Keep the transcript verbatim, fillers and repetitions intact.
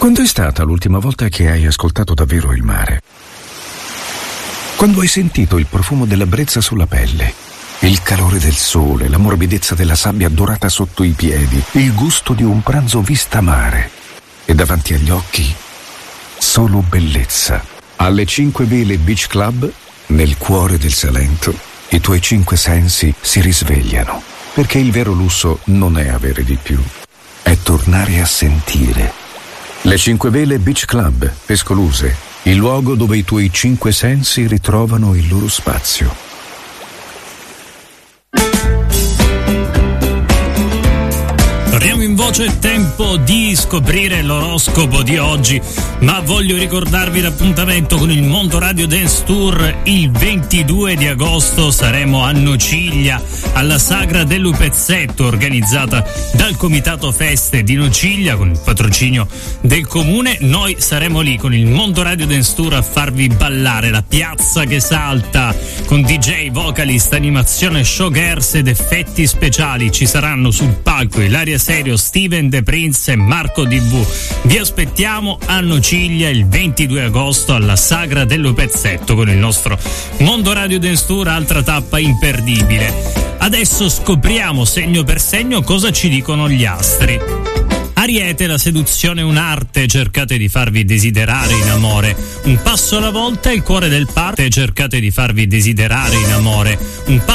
Quando è stata l'ultima volta che hai ascoltato davvero il mare? Quando hai sentito il profumo della brezza sulla pelle, il calore del sole, la morbidezza della sabbia dorata sotto i piedi, il gusto di un pranzo vista mare e davanti agli occhi solo bellezza. Alle Cinque Vele Beach Club, nel cuore del Salento, i tuoi cinque sensi si risvegliano, perché il vero lusso non è avere di più, è tornare a sentire. Le Cinque Vele Beach Club, Pescoluse, il luogo dove i tuoi cinque sensi ritrovano il loro spazio. Torniamo in voce, è tempo di scoprire l'oroscopo di oggi, ma voglio ricordarvi l'appuntamento con il Mondo Radio Dance Tour. Il ventidue di agosto saremo a Nociglia alla Sagra dello Pezzetto, organizzata dal Comitato Feste di Nociglia con il patrocinio del comune. Noi saremo lì con il Mondo Radio Dance Tour a farvi ballare, la piazza che salta con D J, vocalist, animazione, showgirls ed effetti speciali. Ci saranno sul palco Ilaria Serio, Steven De Prince e Marco D V. Vi aspettiamo a Nociglia il ventidue agosto alla Sagra dello Pezzetto con il nostro Mondo Radio Dance Tour, altra tappa imperdibile. Adesso scopriamo segno per segno cosa ci dicono gli astri. Ariete, la seduzione è un'arte, cercate di farvi desiderare in amore. Un passo alla volta, il cuore del parte, cercate di farvi desiderare in amore. Un passo